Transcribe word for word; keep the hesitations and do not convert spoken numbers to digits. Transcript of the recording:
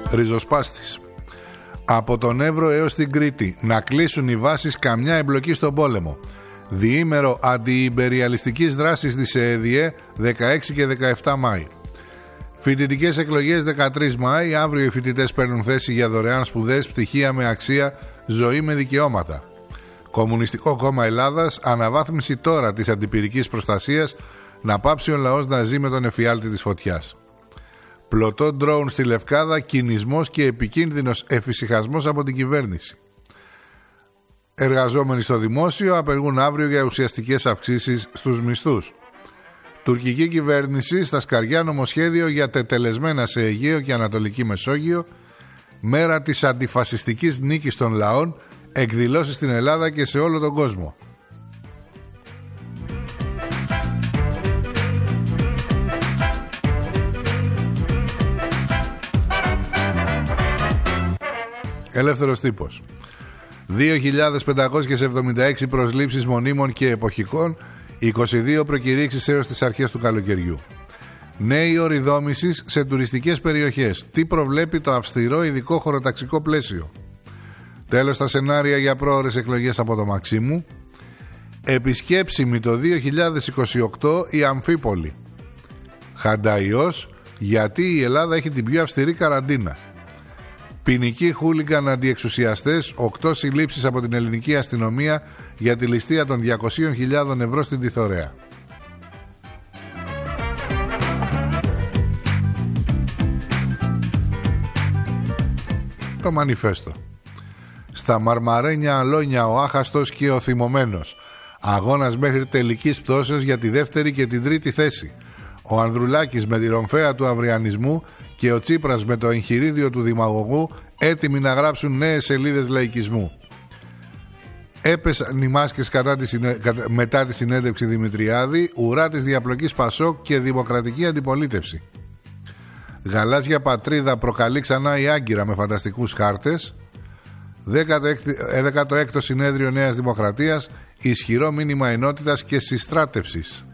Ριζοσπάστης. Από τον Εύρο έως την Κρήτη να κλείσουν οι βάσεις καμιά εμπλοκή στον πόλεμο. Διήμερο αντιυμπεριαλιστικής δράσης της ΕΕΔΙΕ δεκαέξι και δεκαεπτά Μάη. Φοιτητικές εκλογές δεκατρείς Μάη. Αύριο οι φοιτητές παίρνουν θέση για δωρεάν σπουδές, πτυχία με αξία, ζωή με δικαιώματα. Κομμουνιστικό Κόμμα Ελλάδας. Αναβάθμιση τώρα της αντιπυρικής προστασίας, να πάψει ο λαός να ζει με τον εφιάλτη της φωτιάς. Πλωτό ντρόουν στη Λευκάδα, κινησμός και επικίνδυνος εφησυχασμός από την κυβέρνηση. Εργαζόμενοι στο δημόσιο απεργούν αύριο για ουσιαστικές αυξήσεις στους μισθούς. Τουρκική κυβέρνηση στα σκαριά νομοσχέδιο για τετελεσμένα σε Αιγαίο και Ανατολική Μεσόγειο. Μέρα της αντιφασιστικής νίκης των λαών, εκδηλώσεις στην Ελλάδα και σε όλο τον κόσμο. Ελεύθερος τύπος. δύο χιλιάδες πεντακόσιες εβδομήντα έξι προσλήψεις μονίμων και εποχικών, είκοσι δύο προκηρύξεις έως τις αρχές του καλοκαιριού. Νέοι όροι δόμησης σε τουριστικές περιοχές. Τι προβλέπει το αυστηρό ειδικό χωροταξικό πλαίσιο. Τέλος τα σενάρια για πρόωρες εκλογές από το Μαξίμου. Επισκέψιμη το δύο χιλιάδες είκοσι οκτώ η Αμφίπολη. Χανταϊός, γιατί η Ελλάδα έχει την πιο αυστηρή καραντίνα. Ποινικοί χούλιγκαν αντιεξουσιαστές, οκτώ συλλήψεις από την ελληνική αστυνομία για τη ληστεία των διακοσίων χιλιάδων ευρώ στην Τιθωρέα. Το μανιφέστο. Στα μαρμαρένια αλόνια ο άχαστος και ο θυμωμένος. Αγώνας μέχρι τελικής πτώσεως για τη δεύτερη και την τρίτη θέση. Ο Ανδρουλάκης με τη ρομφαία του αυριανισμού και ο Τσίπρας με το εγχειρίδιο του δημαγωγού, έτοιμοι να γράψουν νέες σελίδες λαϊκισμού. Έπεσαν οι μάσκες κατά τη συνέ... μετά τη συνέντευξη Δημητριάδη, ουρά της διαπλοκής Πασόκ και δημοκρατική αντιπολίτευση. Γαλάζια πατρίδα προκαλεί ξανά η Άγκυρα με φανταστικούς χάρτες. δέκατο έκτο συνέδριο Νέας Δημοκρατίας, ισχυρό μήνυμα ενότητας και συστράτευσης.